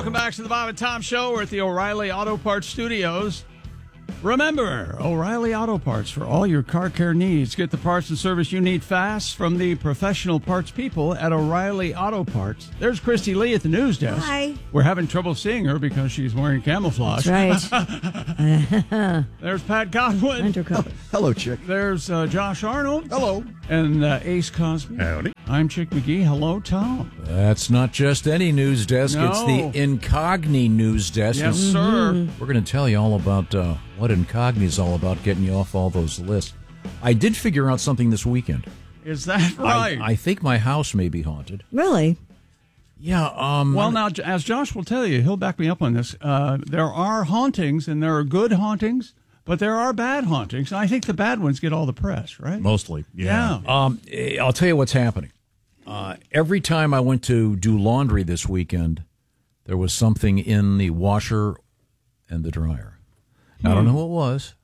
Welcome back to the Bob and Tom Show. We're at the O'Reilly Auto Parts Studios. Remember, O'Reilly Auto Parts for all your car care needs. Get the parts and service you need fast from the professional parts people at O'Reilly Auto Parts. There's Christy Lee at the news desk. Hi. We're having trouble seeing her because she's wearing camouflage. That's right. There's Pat Godwin. Undercoat. Hello, Chick. There's Josh Arnold. Hello. And Ace Cosby. Howdy. I'm Chick McGee. Hello, Tom. That's not just any news desk. No. It's the Incogni news desk. Yes, sir. We're going to tell you all about what Incogni is all about, getting you off all those lists. I did figure out something this weekend. Is that right? I think my house may be haunted. Really? Yeah. Well, now, as Josh will tell you, he'll back me up on this. There are hauntings, and there are good hauntings, but there are bad hauntings. And I think the bad ones get all the press, right? Mostly, yeah. I'll tell you what's happening. Every time I went to do laundry this weekend, there was something in the washer and the dryer. I don't know what it was.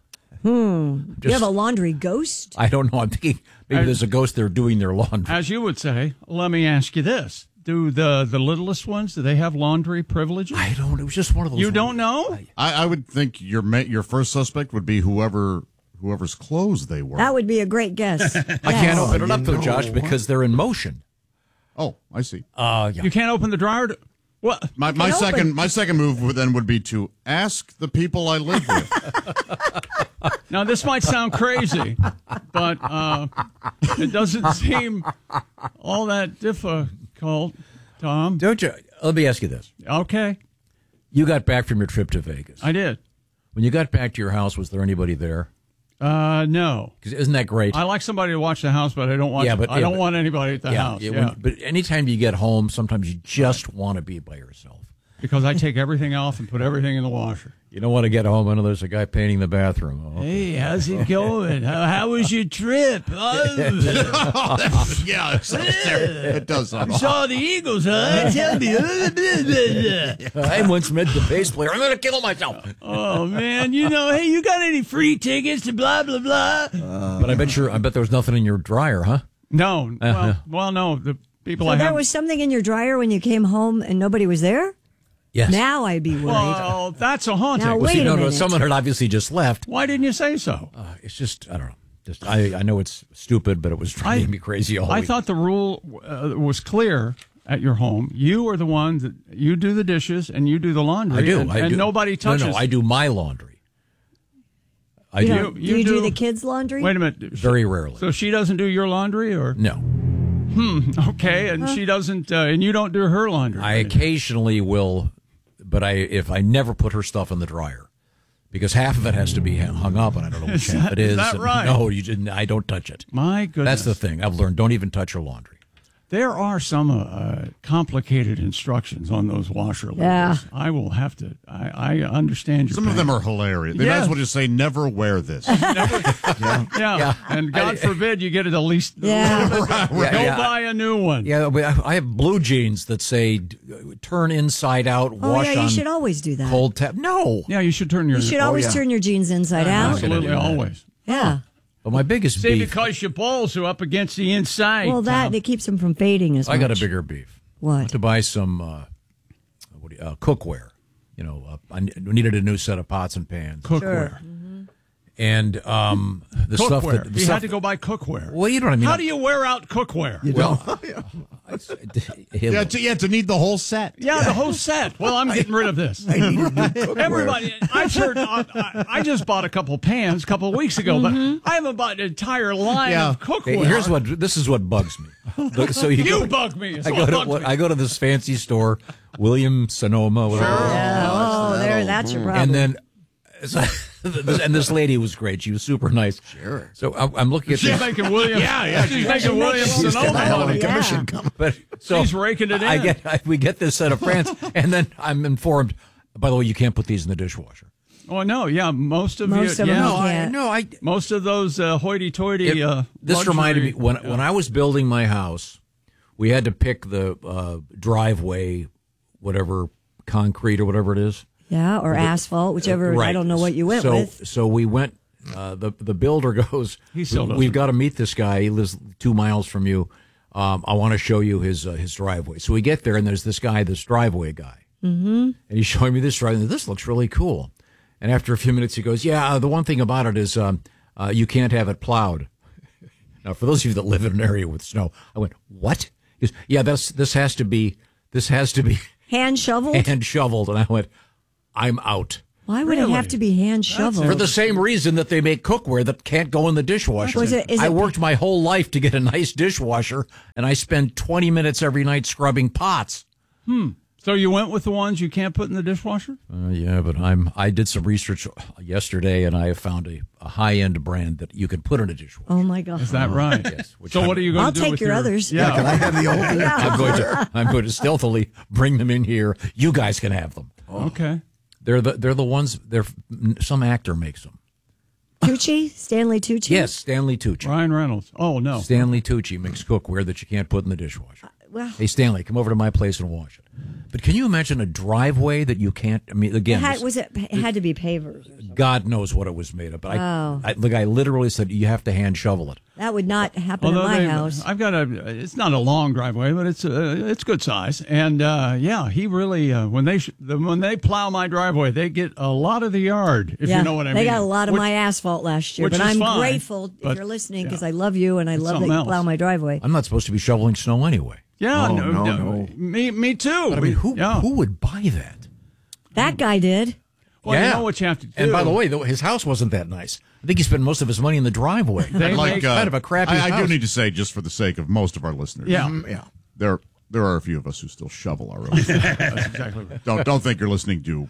You have a laundry ghost? I don't know. I'm thinking maybe there's a ghost there doing their laundry. As you would say, let me ask you this. Do the littlest ones, do they have laundry privileges? I don't. It was just one of those. You don't know? I would think your first suspect would be whoever's clothes they were. That would be a great guess. I can't open it up though, Josh, because they're in motion. Oh, I see. Yeah. You can't open the dryer? What? My second move then would be to ask the people I live with. Now, this might sound crazy, but it doesn't seem all that difficult, Tom. Don't you? Let me ask you this. Okay, You got back from your trip to Vegas. I did. When you got back to your house, was there anybody there? No. 'Cause isn't that great? I like somebody to watch the house, but I don't want. I don't want anybody at the house. But anytime you get home, sometimes you just want to be by yourself. Because I take everything off and put everything in the washer. You don't want to get home and there's a guy painting the bathroom. Oh. Hey, how's it going? How was your trip? Yeah, it does. I saw the Eagles, huh? Tell me. I once met the bass player. I'm going to kill myself. Oh, man. Hey, you got any free tickets to blah, blah, blah? But I bet there was nothing in your dryer, huh? No. Well, no. The people So I there have. was something in your dryer when you came home and nobody was there? Yes. Now I'd be worried. Well, that's a haunting. Now, wait a minute. Someone had obviously just left. Why didn't you say so? It's just, I don't know. Just I know it's stupid, but it was driving me crazy all I week. thought the rule was clear at your home. You are the one that you do the dishes and you do the laundry. I do. And nobody touches. No, I do my laundry. I do. Do you do the kids' laundry? Wait a minute. Very rarely. So she doesn't do your laundry, or No. okay, and she doesn't, and you don't do her laundry. I occasionally will, but if I never put her stuff in the dryer, because half of it has to be hung up, and I don't know which half it is. Is that right? No, you didn't. I don't touch it. My goodness, That's the thing I've learned. Don't even touch your laundry. There are some complicated instructions on those washer labels. Yeah. I will have to. I understand your Some of pain. them are hilarious. They might Yes. as well just say, never wear this. Yeah. And God forbid you get it at least. Yeah. Go Yeah. buy a new one. Yeah, but I have blue jeans that say turn inside out, Oh, wash yeah, you on should always do that. cold tap. No. Yeah, you should turn your. You should always turn your jeans inside out. Absolutely, that. always. Yeah. But my biggest See, beef. because your balls are up against the inside. Well, Tom. it keeps them from fading as much. I got a bigger beef. What? I went to buy some cookware. I needed a new set of pots and pans. Cookware. And the stuff Cookware. that You had to go buy cookware. Well, you know what I mean. How do you wear out cookware? To need the whole set. Yeah, the whole set. Well, I'm getting rid of this. Everybody, I've heard. I just bought a couple pans a couple of weeks ago, but I haven't bought an entire line of cookware. This is what bugs me. So You bug me. It's I what bugs me. go to this fancy store, William Sonoma. Yeah, that's your problem. And then, and this lady was great. She was super nice. Sure. So I'm looking at She's this. making William. Yeah. She's making William Sonoma money. Yeah. But so She's raking it in. we get this set of pants, and then I'm informed. By the way, you can't put these in the dishwasher. Oh no, yeah, most of Most of them yeah, you can't. I most of those hoity-toity. this luxury- reminded me when I was building my house, we had to pick the driveway, whatever concrete or whatever it is. Yeah, or asphalt, whichever. Right. I don't know what you went with. So we went. The builder goes. He still doesn't. We've got to meet this guy. He lives 2 miles from you. I want to show you his driveway. So we get there, and there's this driveway guy. And he's showing me this drying. This looks really cool. And after a few minutes, he goes, "Yeah, the one thing about it is you can't have it plowed." Now, for those of you that live in an area with snow, I went, "What?" He goes, "Yeah, this has to be Hand shoveled? hand shoveled." And I went, "I'm out." Why would it have to be hand shoveled? For the same reason that they make cookware that can't go in the dishwasher. I worked my whole life to get a nice dishwasher, and I spend 20 minutes every night scrubbing pots. So you went with the ones you can't put in the dishwasher? Yeah, but I did some research yesterday, and I have found a high-end brand that you can put in a dishwasher. Oh, my God. Is that right? Yes. So what are you going to do I'll with take your others. Yeah, Can I have the old? I'm going to stealthily bring them in here. You guys can have them. Okay. They're the ones. Some actor makes them. Tucci? Stanley Tucci? Yes, Stanley Tucci. Ryan Reynolds. Oh, no. Stanley Tucci makes cookware that you can't put in the dishwasher. Well, Hey, Stanley, come over to my place and wash it. But can you imagine a driveway that you can't? I mean, again, it had to be pavers. God knows what it was made of. But Oh. the guy literally said you have to hand shovel it. That would not happen in my house. I've got it's not a long driveway, but it's good size. And yeah, he really when they plow my driveway, they get a lot of the yard. If you know what I mean. They got a lot of my asphalt last year, which but is I'm fine, grateful but, if you're listening because I love you and I love that something you plow else. my driveway. I'm not supposed to be shoveling snow anyway. Yeah, Oh, no. Me too. But I mean, who would buy that? That guy did. Well, yeah. you know what you have to do. And by the way, his house wasn't that nice. I think he spent most of his money in the driveway. They Like, make kind of a crappy I do house. need to say, just for the sake of most of our listeners, yeah. there are a few of us who still shovel our own. That's exactly right. Don't think you're listening to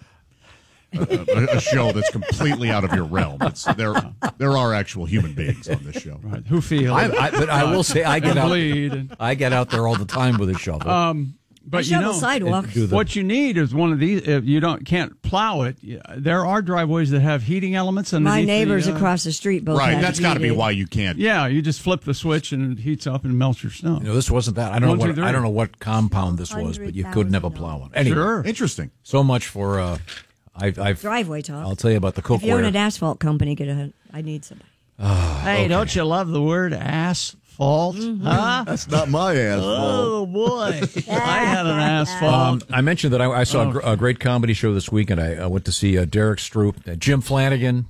a show that's completely out of your realm. There are actual human beings on this show. Right. Who feel? But I will say I get out. bleed. And, I get out there all the time with a shovel. but I shovel sidewalk. What you need is one of these. If you can't plow it, there are driveways that have heating elements. My neighbors across the street both Right, had that's got to be heated. why you can't. Yeah, you just flip the switch and it heats up and melts your snow. This wasn't that. I don't know what compound this was, but you couldn't have a plow on. Anyway, Sure. Interesting. so much for I've Driveway talk. I'll tell you about the If you own cookware. an asphalt company, I need somebody. Hey, don't you love the word asphalt? Huh? That's not my ass fault. Oh boy, I had an asphalt. I mentioned that I saw a great comedy show this weekend. I went to see Derek Stroop, Jim Flanagan.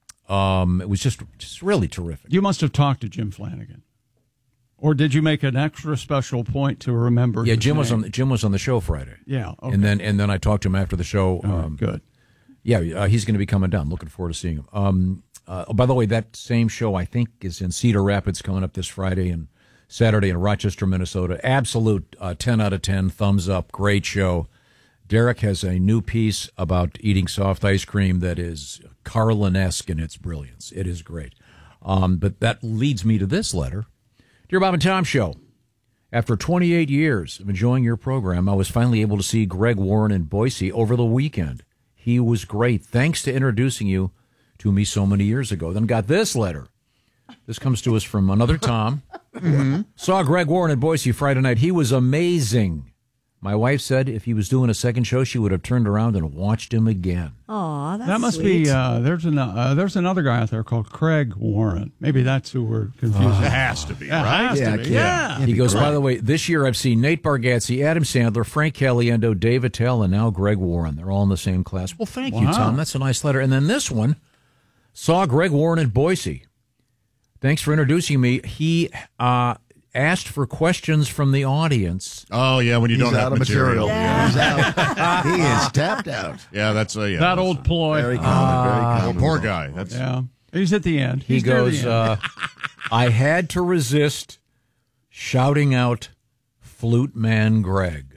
It was just really terrific. You must have talked to Jim Flanagan, or did you make an extra special point to remember? Yeah, his Jim name? was on the show Friday. Yeah, okay. and then I talked to him after the show. Good. Yeah, he's going to be coming down. Looking forward to seeing him. By the way, that same show I think is in Cedar Rapids coming up this Friday and Saturday in Rochester, Minnesota. Absolute 10 out of 10, thumbs up, great show. Derek has a new piece about eating soft ice cream that is Carlin-esque in its brilliance. It is great. But that leads me to this letter. Dear Bob and Tom Show, after 28 years of enjoying your program, I was finally able to see Greg Warren in Boise over the weekend. He was great. Thanks to introducing you to me so many years ago. Then got this letter. This comes to us from another Tom. Saw Greg Warren in Boise Friday night. He was amazing. My wife said if he was doing a second show, she would have turned around and watched him again. Aw, that's That must sweet. be. There's another guy out there called Craig Warren. Maybe that's who we're confusing. It has to be, It right? has to be. Yeah. He goes, by the way, this year I've seen Nate Bargatze, Adam Sandler, Frank Caliendo, Dave Attell, and now Greg Warren. They're all in the same class. Well, thank you, Wow. Tom. That's a nice letter. And then this one, saw Greg Warren in Boise. Thanks for introducing me. He asked for questions from the audience. Oh yeah, when you He's don't have out of material. Yeah. He's out. He is tapped out. Yeah, that's That that's old ploy. Very common. Very Oh, common. poor guy. That's Yeah. He's at the end. He He's near goes, the end. I had to resist shouting out Flute Man Greg.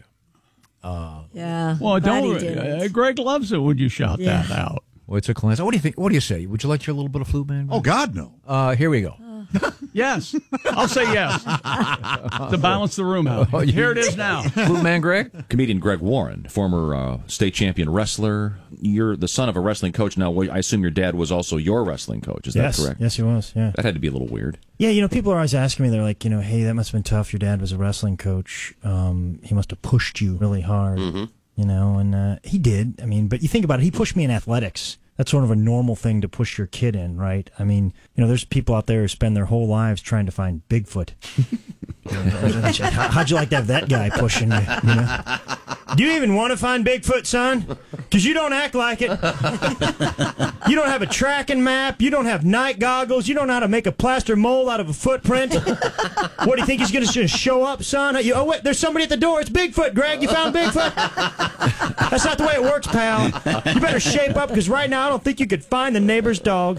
Yeah. well, glad don't. he didn't. Greg loves it. Would you shout Yeah. that out? What's a class? What do you think? What do you say? Would you like your little bit of Flute Man Greg? oh God, no. Here we go. Yes, I'll say yes to balance the room out. Here it is now. Flute Man Greg? Comedian Greg Warren, former state champion wrestler. You're the son of a wrestling coach. Now, I assume your dad was also your wrestling coach. Is that correct? Yes, he was. Yeah. That had to be a little weird. Yeah, people are always asking me, they're like, hey, that must have been tough. Your dad was a wrestling coach. He must have pushed you really hard, and he did. I mean, but you think about it, he pushed me in athletics. That's sort of a normal thing to push your kid in, right? I mean, there's people out there who spend their whole lives trying to find Bigfoot. How'd you like to have that guy pushing you? Do you even want to find Bigfoot, son? Because you don't act like it. You don't have a tracking map. You don't have night goggles. You don't know how to make a plaster mold out of a footprint. What do you think he's going to just show up, son? Oh, wait, there's somebody at the door. It's Bigfoot, Greg. You found Bigfoot? That's not the way it works, pal. You better shape up, because right now I don't think you could find the neighbor's dog.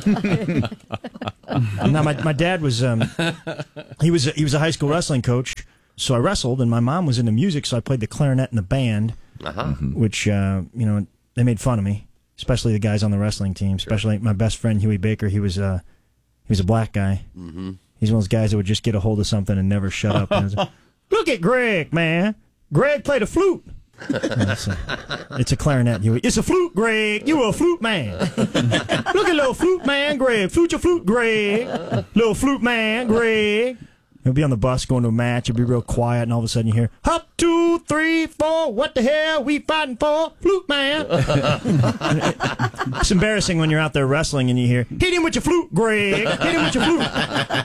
Now, my dad was he was a high school wrestling coach, so I wrestled, and my mom was into music, so I played the clarinet in the band, which they made fun of me, especially the guys on the wrestling team, especially my best friend Huey Baker. He was a black guy. Mm-hmm. He's one of those guys that would just get a hold of something and never shut up. And look at Greg, man. Greg played a flute. It's a clarinet, Huey. It's a flute, Greg. You a flute man. Look at little flute man, Greg. Flute your flute, Greg. Little flute man, Greg. He'll be on the bus going to a match. He'll be real quiet, and all of a sudden you hear, hop, 2, 3, 4. What the hell we fighting for? Flute man. It's embarrassing when you're out there wrestling and you hear, hit him with your flute, Greg. Hit him with your flute.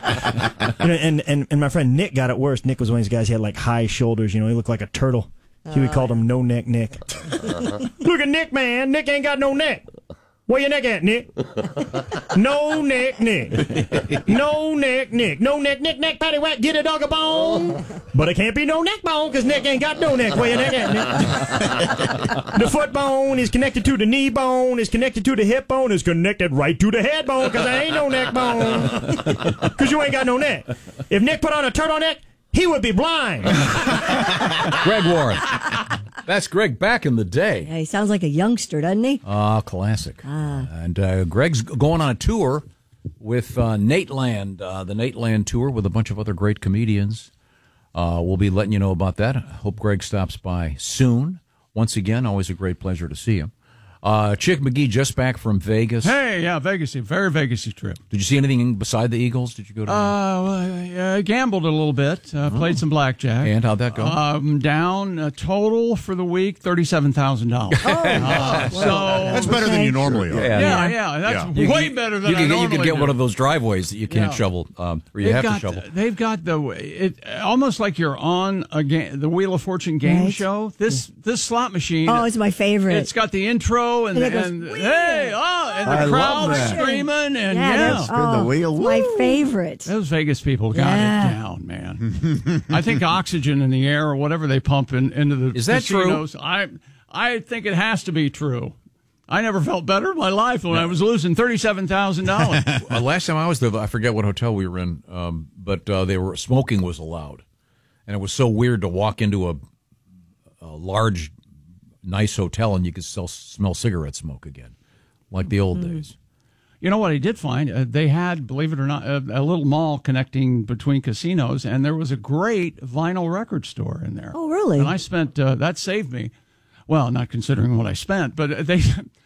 And my friend Nick got it worse. Nick was one of these guys. He had like high shoulders. He looked like a turtle. Huey called him No Neck Nick. Look at Nick, man. Nick ain't got no neck. Where your neck at, Nick? No neck, Nick. No neck, Nick. No neck, Nick, patty whack, get a dog a bone. But it can't be no neck bone, because Nick ain't got no neck. Where your neck at, Nick? The foot bone is connected to the knee bone, is connected to the hip bone, is connected right to the head bone, because there ain't no neck bone. Because you ain't got no neck. If Nick put on a turtleneck, he would be blind. Greg Warren. That's Greg back in the day. Yeah, he sounds like a youngster, doesn't he? Classic. And Greg's going on a tour with Nate Land, the Nate Land tour with a bunch of other great comedians. We'll be letting you know about that. Hope Greg stops by soon. Once again, always a great pleasure to see him. Chick McGee just back from Vegas. Hey, yeah, Vegasy, very Vegasy trip. Did you see anything beside the Eagles? Did you go to? I gambled a little bit. Played some blackjack. And how'd that go? Down total for the week $37,000. So That's better than you normally are. Yeah, that's way better than I normally You could get do. one of those driveways that you can't shovel, or you have to shovel. They've got almost like you're on the Wheel of Fortune game show. This slot machine. Oh, it's my favorite. It's got the intro and the crowd screaming and spin the wheel. My favorite. Those Vegas people got it down, man. I think oxygen in the air or whatever they pump into the Is that casinos. True? I think it has to be true. I never felt better in my life when I was losing $37,000. Last time I was there, I forget what hotel we were in, but smoking was allowed, and it was so weird to walk into a large, nice hotel and you could still smell cigarette smoke again, like the old days. You know what I did find? They had, believe it or not, a little mall connecting between casinos, and there was a great vinyl record store in there. Oh, really? And I spent that saved me. Well, not considering what I spent, but they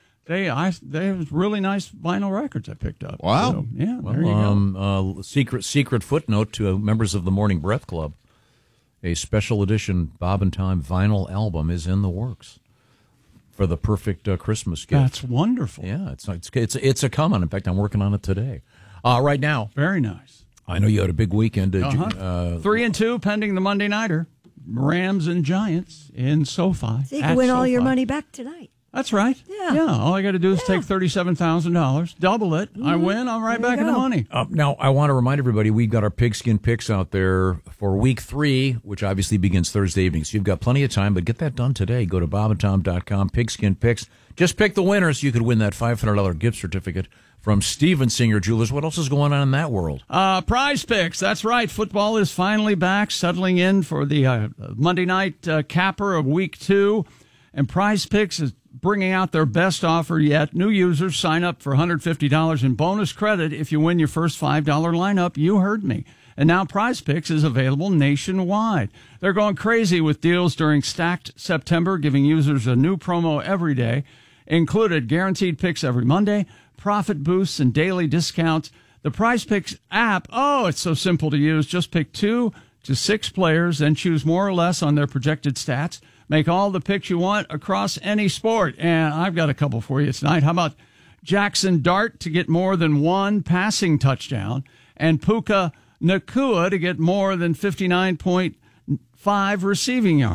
have really nice vinyl records I picked up. Wow. So, yeah, there you go. Secret footnote to members of the Morning Breath Club: a special edition Bob and Tom vinyl album is in the works for the perfect Christmas gift. That's wonderful. Yeah, it's a coming. In fact, I'm working on it today. Right now. Very nice. I know you had a big weekend. 3-2 pending the Monday Nighter. Rams and Giants in SoFi. So you can win all your money back tonight. That's right. Yeah. All I got to do is take $37,000, double it. I win. I'm right back in the money. Now, I want to remind everybody we've got our pigskin picks out there for week 3, which obviously begins Thursday evening. So you've got plenty of time, but get that done today. Go to bobandtom.com, pigskin picks. Just pick the winners. You could win that $500 gift certificate from Steven Singer Jewelers. What else is going on in that world? Prize Picks. That's right. Football is finally back, settling in for the Monday night capper of week 2. And Prize Picks is bringing out their best offer yet. New users sign up for $150 in bonus credit if you win your first $5 lineup. You heard me. And now Prize Picks is available nationwide. They're going crazy with deals during Stacked September, giving users a new promo every day. Included guaranteed picks every Monday, profit boosts, and daily discounts. The Prize Picks app, it's so simple to use. Just pick 2 to 6 players, then choose more or less on their projected stats. Make all the picks you want across any sport. And I've got a couple for you tonight. How about Jackson Dart to get more than 1 passing touchdown and Puka Nacua to get more than 59.5 receiving yards?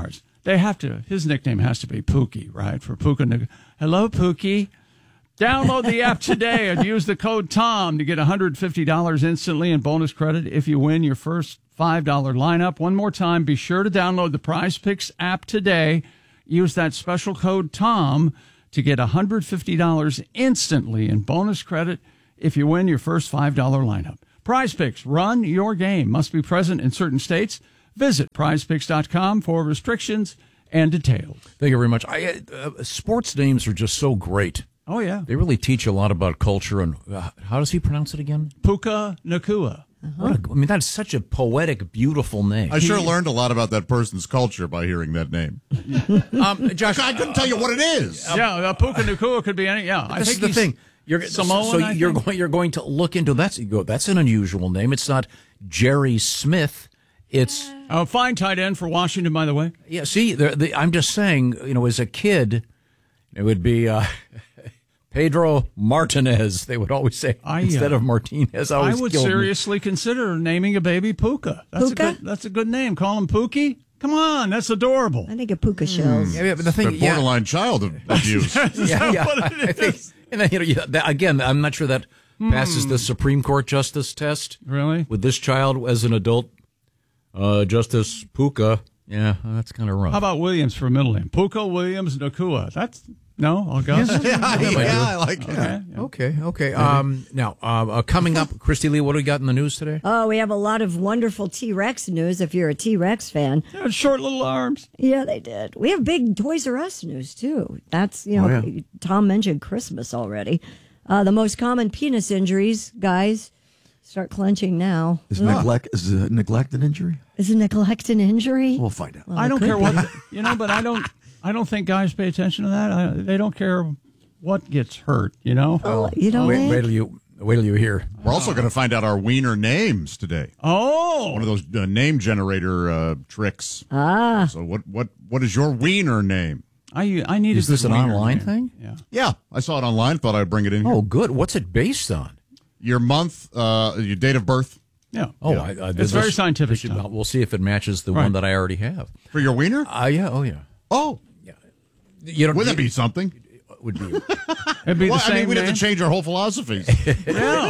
his nickname has to be Pookie, right? For Puka. Hello, Pookie. Download the app today and use the code TOM to get $150 instantly in bonus credit if you win your first $5 lineup. One more time, be sure to download the Prize Picks app today. Use that special code TOM to get $150 instantly in bonus credit if you win your first $5 lineup. Prize Picks, run your game. Must be present in certain states. Visit prizepicks.com for restrictions and details. Thank you very much. Sports names are just so great. Oh, yeah. They really teach a lot about culture. And how does he pronounce it again? Puka Nacua. That's such a poetic, beautiful name. I sure learned a lot about that person's culture by hearing that name. Josh, I couldn't tell you what it is. Puka Nacua could be any. Yeah, I this think is the thing. Samoan. You're going to look into that. You go, that's an unusual name. It's not Jerry Smith. It's a fine tight end for Washington, by the way. Yeah. See, I'm just saying. As a kid, it would be. Pedro Martinez, they would always say instead of Martinez. I would seriously consider naming a baby Puka. That's a good name. Call him Pookie. Come on, that's adorable. I think of puka shells. Yeah, but the thing, borderline child abuse. I think, and then again, I'm not sure that passes the Supreme Court justice test. Really, with this child as an adult, Justice Puka. Yeah, that's kind of rough. How about Williams for a middle name? Puka Williams Nacua. No, I'll go. I like it. Okay. Now, coming up, Christy Lee, what do we got in the news today? Oh, we have a lot of wonderful T-Rex news if you're a T-Rex fan. Short little arms. Yeah, they did. We have big Toys R Us news, too. That's, Tom mentioned Christmas already. The most common penis injuries, guys, start clenching now. Is neglect an injury? Is neglect an injury? We'll find out. Well, I don't care what, but I don't think guys pay attention to that. They don't care what gets hurt, Oh, you don't wait till you hear. We're also going to find out our wiener names today. Oh, one of those name generator tricks. So what is your wiener name? I need. Is this an online thing? Yeah. I saw it online. Thought I'd bring it in here. Oh, good. What's it based on? Your month, your date of birth. Yeah. Oh, yeah. It's very scientific. We'll see if it matches the one that I already have. For your wiener? Yeah. Oh, yeah. Oh. Yeah. Would that be something? Would be. It'd be the same. I mean, we'd have to change our whole philosophies. Yeah.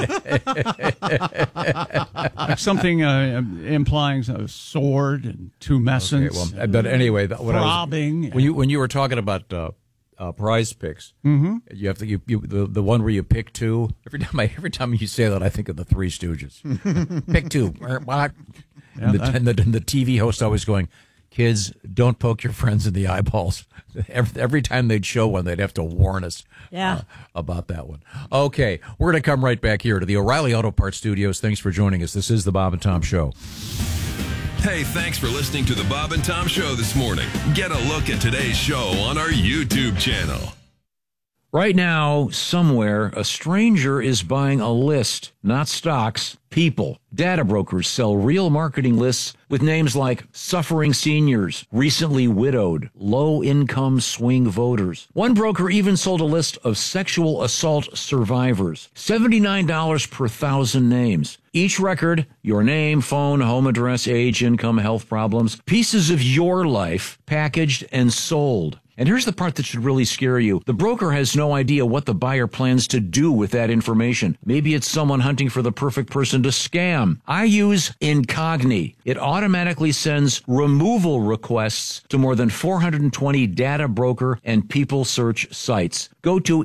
Like something implying a sword and tumescence. Okay, but anyway, throbbing. When you were talking about Prize Picks, you have to the one where you pick two. Every time you say that, I think of the Three Stooges. Pick two. What? And the TV host always going, kids, don't poke your friends in the eyeballs. Every time they'd show one, they'd have to warn us about that one. Okay, we're going to come right back here to the O'Reilly Auto Parts Studios. Thanks for joining us. This is the Bob and Tom Show. Hey, thanks for listening to the Bob and Tom Show this morning. Get a look at today's show on our YouTube channel. Right now, somewhere, a stranger is buying a list, not stocks, people. Data brokers sell real marketing lists with names like suffering seniors, recently widowed, low-income swing voters. One broker even sold a list of sexual assault survivors. $79 per 1,000 names. Each record, your name, phone, home address, age, income, health problems, pieces of your life, packaged and sold. And here's the part that should really scare you. The broker has no idea what the buyer plans to do with that information. Maybe it's someone hunting for the perfect person to scam. I use Incogni. It automatically sends removal requests to more than 420 data broker and people search sites. Go to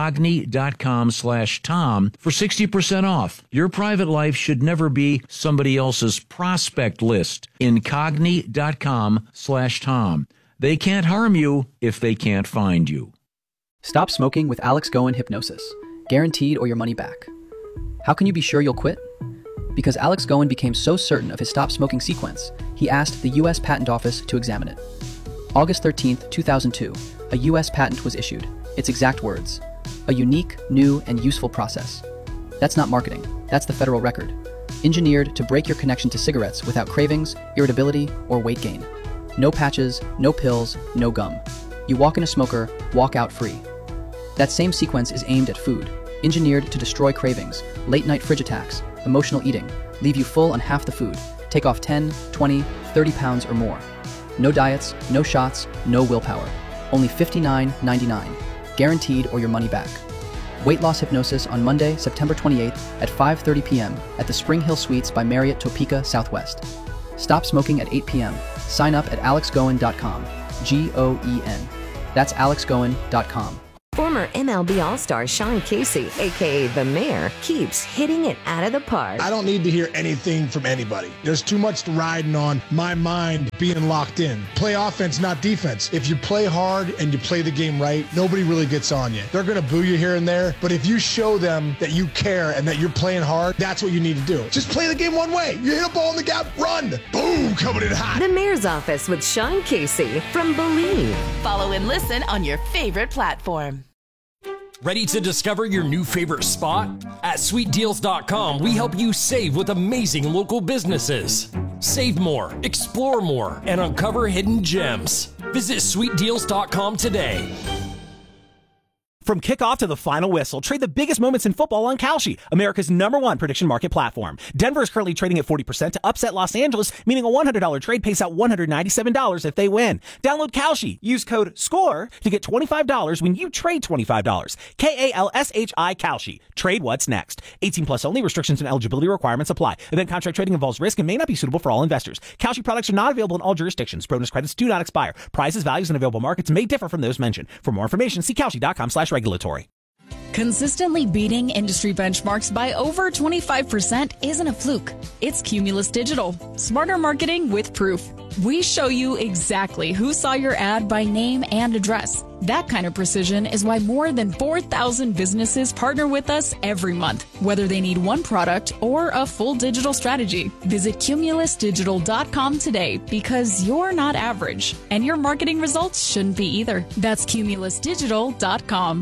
Incogni.com/Tom for 60% off. Your private life should never be somebody else's prospect list. Incogni.com/Tom. They can't harm you if they can't find you. Stop smoking with Alex Goen Hypnosis. Guaranteed or your money back. How can you be sure you'll quit? Because Alex Goen became so certain of his stop smoking sequence, he asked the U.S. Patent Office to examine it. August 13th, 2002, a U.S. patent was issued. Its exact words: a unique, new, and useful process. That's not marketing. That's the federal record. Engineered to break your connection to cigarettes without cravings, irritability, or weight gain. No patches, no pills, no gum. You walk in a smoker, walk out free. That same sequence is aimed at food, engineered to destroy cravings, late-night fridge attacks, emotional eating, leave you full on half the food, take off 10, 20, 30 pounds or more. No diets, no shots, no willpower. Only $59.99. Guaranteed or your money back. Weight loss hypnosis on Monday, September 28th at 5:30 p.m. at the Spring Hill Suites by Marriott Topeka Southwest. Stop smoking at 8 p.m. Sign up at alexgoen.com. Goen. That's alexgoen.com. Former MLB All-Star Sean Casey, a.k.a. The Mayor, keeps hitting it out of the park. I don't need to hear anything from anybody. There's too much riding on my mind being locked in. Play offense, not defense. If you play hard and you play the game right, nobody really gets on you. They're going to boo you here and there, but if you show them that you care and that you're playing hard, that's what you need to do. Just play the game one way. You hit a ball in the gap, run. Boom, coming in hot. The Mayor's Office with Sean Casey from Believe. Follow and listen on your favorite platform. Ready to discover your new favorite spot? At SweetDeals.com, we help you save with amazing local businesses. Save more, explore more, and uncover hidden gems. Visit SweetDeals.com today. From kickoff to the final whistle, trade the biggest moments in football on Kalshi, America's #1 prediction market platform. Denver is currently trading at 40% to upset Los Angeles, meaning a $100 trade pays out $197 if they win. Download Kalshi. Use code SCORE to get $25 when you trade $25. Kalshi, Kalshi. Trade what's next. 18 plus only. Restrictions and eligibility requirements apply. Event contract trading involves risk and may not be suitable for all investors. Kalshi products are not available in all jurisdictions. Bonus credits do not expire. Prices, values, and available markets may differ from those mentioned. For more information, see Kalshi.com/regulatory. Consistently beating industry benchmarks by over 25% isn't a fluke. It's Cumulus Digital. Smarter marketing with proof. We show you exactly who saw your ad by name and address. That kind of precision is why more than 4,000 businesses partner with us every month, whether they need one product or a full digital strategy. Visit CumulusDigital.com today because you're not average, and your marketing results shouldn't be either. That's CumulusDigital.com.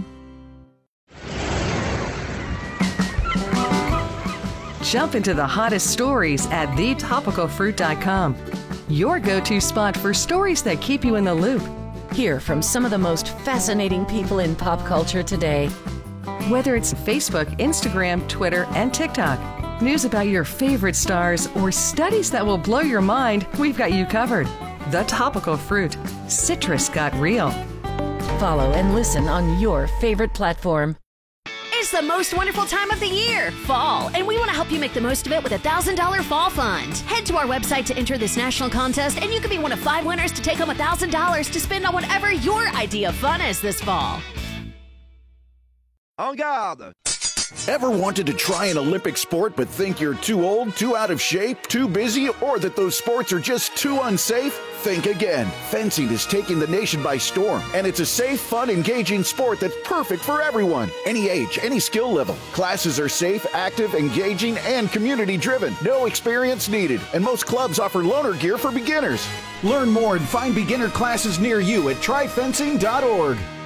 Jump into the hottest stories at thetopicalfruit.com. Your go-to spot for stories that keep you in the loop. Hear from some of the most fascinating people in pop culture today. Whether it's Facebook, Instagram, Twitter, and TikTok, news about your favorite stars, or studies that will blow your mind, we've got you covered. The Topical Fruit. Citrus got real. Follow and listen on your favorite platform. It's the most wonderful time of the year, fall, and we want to help you make the most of it with a $1,000 fall fund. Head to our website to enter this national contest, and you could be one of 5 winners to take home $1,000 to spend on whatever your idea of fun is this fall. En garde! Ever wanted to try an Olympic sport but think you're too old, too out of shape, too busy, or that those sports are just too unsafe? Think again. Fencing is taking the nation by storm, and it's a safe, fun, engaging sport that's perfect for everyone. Any age, any skill level. Classes are safe, active, engaging, and community-driven. No experience needed, and most clubs offer loaner gear for beginners. Learn more and find beginner classes near you at tryfencing.org.